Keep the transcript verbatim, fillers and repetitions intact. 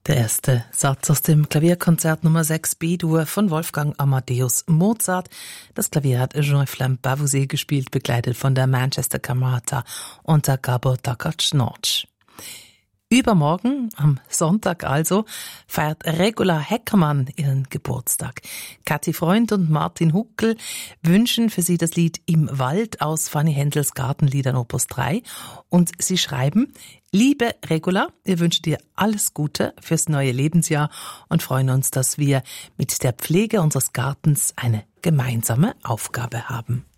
Der erste Satz aus dem Klavierkonzert Nummer sechs B-Dur von Wolfgang Amadeus Mozart. Das Klavier hat Jean-Flem Bavouzet gespielt, begleitet von der Manchester Camerata unter Gabor Takacs-Norch. Übermorgen, am Sonntag also, feiert Regula Heckermann ihren Geburtstag. Kathi Freund und Martin Huckel wünschen für sie das Lied Im Wald aus Fanny Hendels Gartenliedern Opus drei. Und sie schreiben: Liebe Regula, wir wünschen dir alles Gute fürs neue Lebensjahr und freuen uns, dass wir mit der Pflege unseres Gartens eine gemeinsame Aufgabe haben.